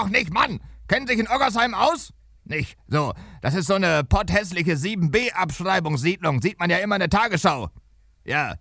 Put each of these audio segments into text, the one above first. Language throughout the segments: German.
doch nicht, Mann! Kennen sich in Oggersheim aus? Nicht. So, das ist so eine potthässliche 7B-Abschreibungssiedlung. Sieht man ja immer in der Tagesschau. Ja.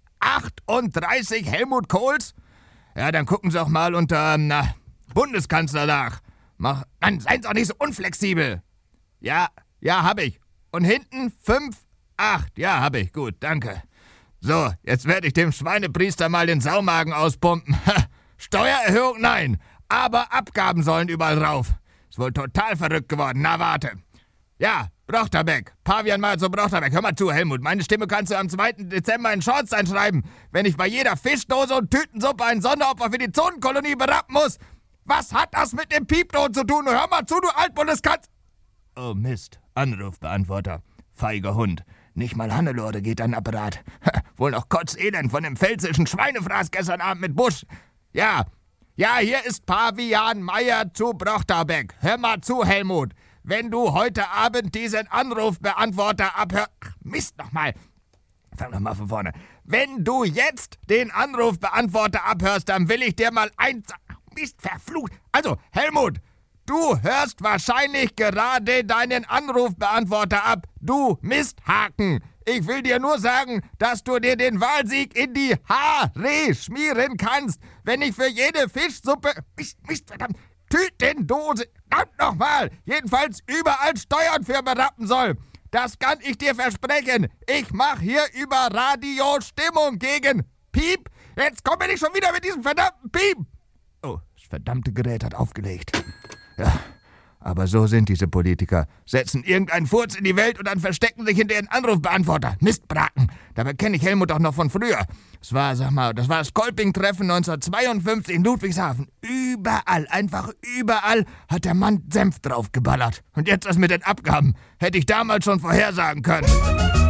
38 Helmut Kohls? Ja, dann gucken Sie auch mal unter, Bundeskanzler nach. Mann, seien Sie auch nicht so unflexibel. Ja, hab ich. Und hinten 5, 8. Ja, hab ich. Gut, danke. So, jetzt werde ich dem Schweinepriester mal den Saumagen auspumpen. Steuererhöhung, nein. Aber Abgaben sollen überall rauf. Ist wohl total verrückt geworden. Na, warte. Ja, Brochterbeck. Pavian mal zu Brochterbeck. Hör mal zu, Helmut. Meine Stimme kannst du am 2. Dezember in Shorts einschreiben, wenn ich bei jeder Fischdose und Tütensuppe ein Sonderopfer für die Zonenkolonie berappen muss. Was hat das mit dem Piepton zu tun? Hör mal zu, du Altbundeskanzler. Oh Mist. Anrufbeantworter. Feiger Hund. Nicht mal Hannelore geht an Apparat. Wohl noch kotzelend von dem pfälzischen Schweinefraß gestern Abend mit Busch. Ja, hier ist Pavian Meier zu Brochterbeck. Hör mal zu, Helmut. Wenn du heute Abend diesen Anrufbeantworter abhörst... Ach, Mist nochmal. Fang nochmal von vorne. Wenn du jetzt den Anrufbeantworter abhörst, dann will ich dir mal eins... Mist, verflucht. Also, Helmut, du hörst wahrscheinlich gerade deinen Anrufbeantworter ab. Du Misthaken. Ich will dir nur sagen, dass du dir den Wahlsieg in die Haare schmieren kannst, wenn ich für jede Fischsuppe... Mist, verdammt, Tütendose... Verdammt nochmal! Jedenfalls überall Steuern für berappen soll. Das kann ich dir versprechen. Ich mach hier über Radio Stimmung gegen Piep. Jetzt komm mir nicht schon wieder mit diesem verdammten Piep. Oh, das verdammte Gerät hat aufgelegt. Ja, aber so sind diese Politiker. Setzen irgendeinen Furz in die Welt und dann verstecken sich hinter ihren Anrufbeantworter. Mistbraten. Dabei kenne ich Helmut doch noch von früher. Das war das Kolping-Treffen 1952 in Ludwigshafen. Überall, einfach überall hat der Mann Senf draufgeballert. Und jetzt das mit den Abgaben. Hätte ich damals schon vorhersagen können.